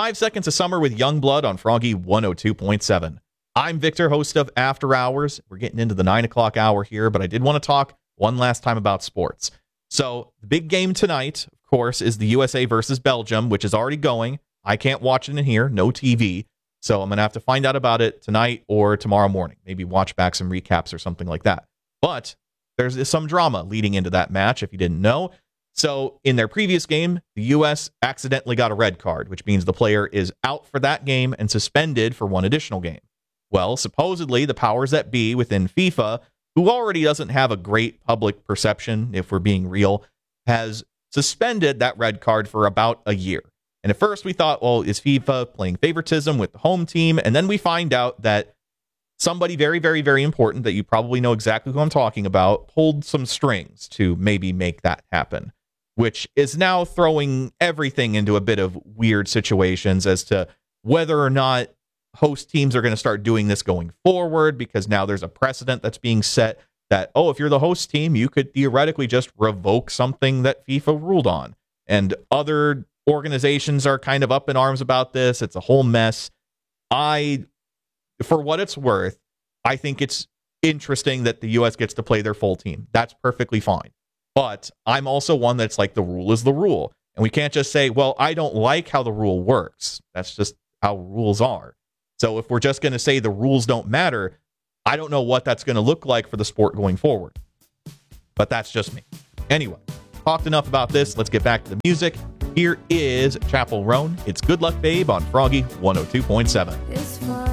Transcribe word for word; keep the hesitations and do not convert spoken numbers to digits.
Five Seconds of Summer with Youngblood on Froggy one oh two point seven. I'm Victor, host of After Hours. We're getting into the nine o'clock hour here, but I did want to talk one last time about sports. So the big game tonight, of course, is the U S A versus Belgium, which is already going. I can't watch it in here, no T V. So I'm going to have to find out about it tonight or tomorrow morning. Maybe watch back some recaps or something like that. But there's some drama leading into that match, if you didn't know. So in their previous game, the U S accidentally got a red card, which means the player is out for that game and suspended for one additional game. Well, supposedly the powers that be within FIFA, who already doesn't have a great public perception, if we're being real, has suspended that red card for about a year. And at first we thought, well, is FIFA playing favoritism with the home team? And then we find out that somebody very, very, very important that you probably know exactly who I'm talking about pulled some strings to maybe make that happen, which is now throwing everything into a bit of weird situations as to whether or not host teams are going to start doing this going forward, because now there's a precedent that's being set that, oh, if you're the host team, you could theoretically just revoke something that FIFA ruled on. And other organizations are kind of up in arms about this. It's a whole mess. I, for what it's worth, I think it's interesting that the U S gets to play their full team. That's perfectly fine. But I'm also one that's like, the rule is the rule. And we can't just say, well, I don't like how the rule works. That's just how rules are. So if we're just going to say the rules don't matter, I don't know what that's going to look like for the sport going forward. But that's just me. Anyway, talked enough about this. Let's get back to the music. Here is Chapel Roan. It's Good Luck Babe on Froggy one oh two point seven.